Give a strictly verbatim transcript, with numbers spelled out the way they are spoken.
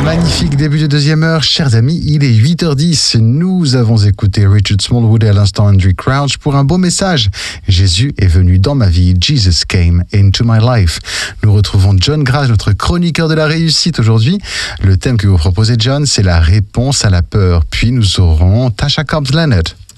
Magnifique début de deuxième heure, chers amis, il est huit heures dix. Nous avons écouté Richard Smallwood et à l'instant Andrew Crouch pour un beau message. Jésus est venu dans ma vie, Jesus came into my life. Nous retrouvons John Graz, notre chroniqueur de la réussite aujourd'hui. Le thème que vous proposez, John, c'est la réponse à la peur. Puis nous aurons Tasha Cobbs Leonard.